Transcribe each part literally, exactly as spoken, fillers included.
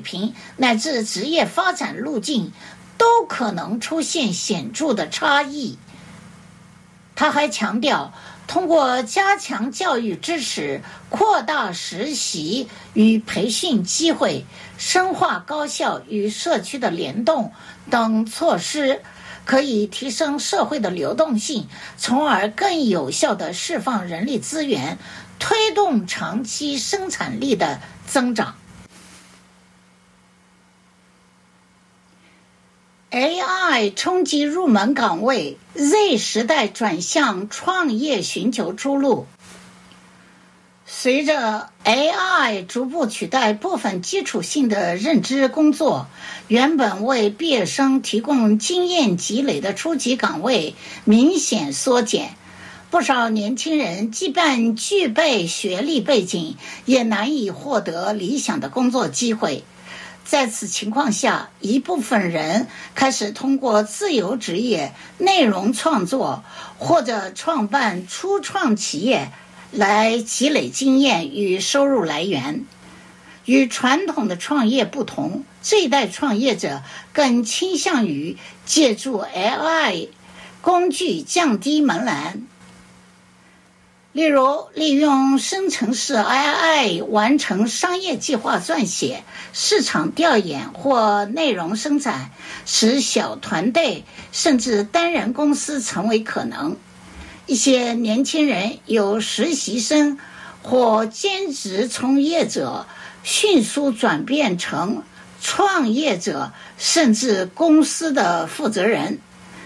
平乃至职业发展路径都可能出现显著的差异。他还强调，通过加强教育支持、扩大实习与培训机会、深化高校与社区的联动等措施，可以提升社会的流动性，从而更有效地释放人力资源，推动长期生产力的增长。A I 冲击入门岗位 ，Z 时代转向创业寻求出路。随着 A I 逐步取代部分基础性的认知工作，原本为毕业生提供经验积累的初级岗位明显缩减。不少年轻人即便具备学历背景，也难以获得理想的工作机会。在此情况下，一部分人开始通过自由职业、内容创作或者创办初创企业来积累经验与收入来源。与传统的创业不同，这一代创业者更倾向于借助 A I 工具降低门槛。例如，利用生成式 A I 完成商业计划撰写、市场调研或内容生产，使小团队甚至单人公司成为可能。一些年轻人由实习生或兼职从业者迅速转变成创业者，甚至公司的负责人。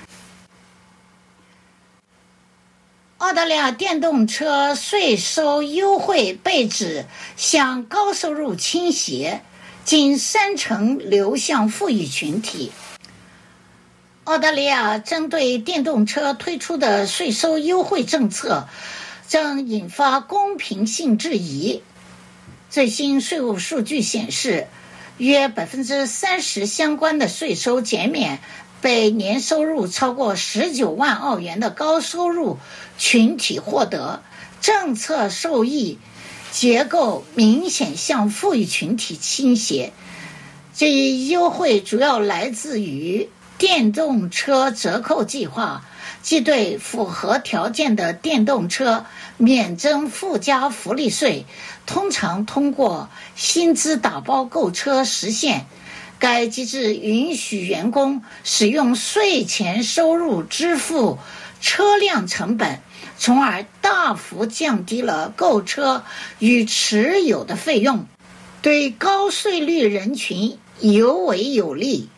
澳大利亚电动车税收优惠被指向高收入倾斜，仅三成流向富裕群体。澳大利亚针对电动车推出的税收优惠政策正引发公平性质疑。最新税务数据显示，约 百分之三十 相关的税收减免被年收入超过十九万澳元的高收入群体获得，政策受益结构明显向富裕群体倾斜。这一优惠主要来自于电动车折扣计划，即对符合条件的电动车免征附加福利税，通常通过薪资打包购车实现。该机制允许员工使用税前收入支付车辆成本，从而大幅降低了购车与持有的费用，对高税率人群尤为有利。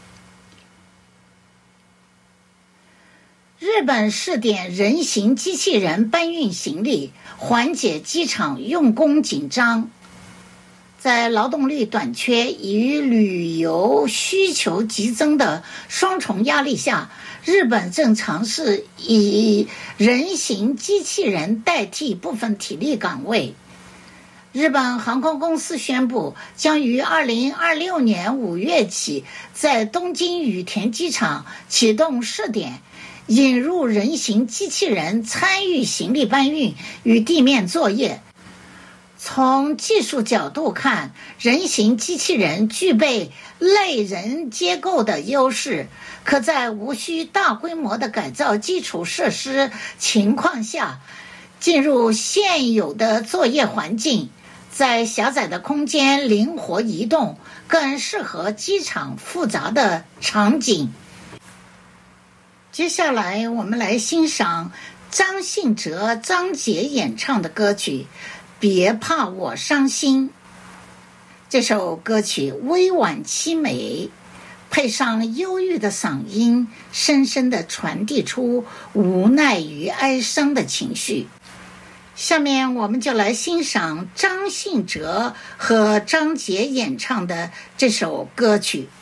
日本试点人形机器人搬运行李，缓解机场用工紧张。在劳动力短缺与旅游需求急增的双重压力下，日本正尝试以人形机器人代替部分体力岗位。日本航空公司宣布，将于二零二六年五月起在东京羽田机场启动试点，引入人形机器人参与行李搬运与地面作业。从技术角度看，人形机器人具备类人结构的优势，可在无需大规模的改造基础设施情况下，进入现有的作业环境，在狭窄的空间灵活移动，更适合机场复杂的场景。接下来我们来欣赏张信哲、张杰演唱的歌曲别怕我伤心。这首歌曲委婉凄美，配上忧郁的嗓音，深深地传递出无奈与哀伤的情绪。下面我们就来欣赏张信哲和张杰演唱的这首歌曲。